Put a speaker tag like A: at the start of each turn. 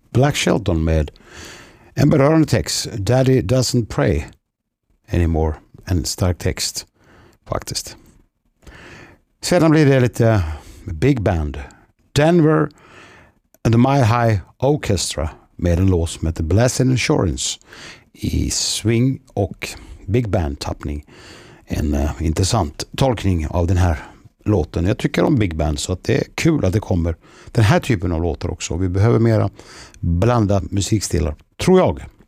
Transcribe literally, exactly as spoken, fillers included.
A: Black Shelton med en berörande text. Daddy doesn't pray anymore. En stark text faktiskt. Sedan blir det lite big band. Denver and the Mile High Orchestra med en låt som heter Blessed Insurance i swing och big band tappning. En uh, intressant tolkning av den här låten. Jag tycker om big band, så att det är kul att det kommer den här typen av låtar också. Vi behöver mera blanda musikstilar, tror jag.